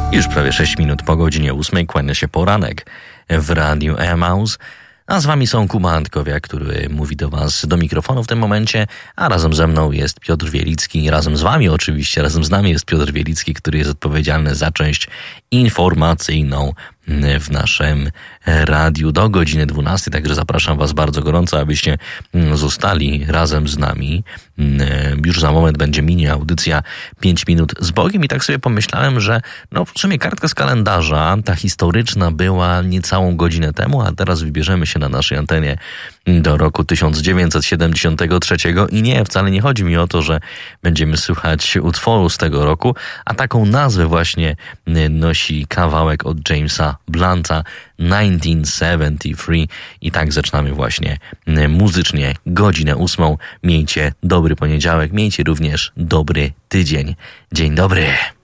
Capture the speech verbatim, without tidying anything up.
Już prawie sześć minut po godzinie ósmej kłania się poranek w Radiu Emaus. A z wami są Kuba Antkowiak, który mówi do was do mikrofonu w tym momencie, a razem ze mną jest Piotr Wielicki, razem z wami oczywiście, razem z nami jest Piotr Wielicki, który jest odpowiedzialny za część informacyjną w naszym radiu do godziny dwunastej, także zapraszam was bardzo gorąco, abyście zostali razem z nami. Już za moment będzie mini audycja pięć minut z Bogiem i tak sobie pomyślałem, że no w sumie kartka z kalendarza, ta historyczna była niecałą godzinę temu, a teraz wybierzemy się na naszej antenie do roku tysiąc dziewięćset siedemdziesiątego trzeciego i nie, wcale nie chodzi mi o to, że będziemy słuchać utworu z tego roku, a taką nazwę właśnie nosi kawałek od Jamesa Blunta tysiąc dziewięćset siedemdziesiąty trzy i tak zaczynamy właśnie muzycznie godzinę ósmą. Miejcie dobry poniedziałek, miejcie również dobry tydzień. Dzień dobry.